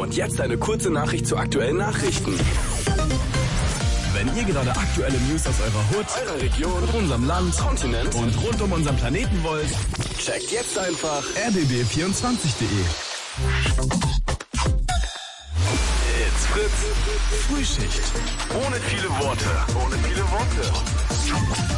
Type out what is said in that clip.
Und jetzt eine kurze Nachricht zu aktuellen Nachrichten. Wenn ihr gerade aktuelle News aus eurer Hut, eurer Region, unserem Land, Kontinent und rund um unseren Planeten wollt, checkt jetzt einfach rbb24.de. It's Fritz. Frühschicht. Ohne viele Worte.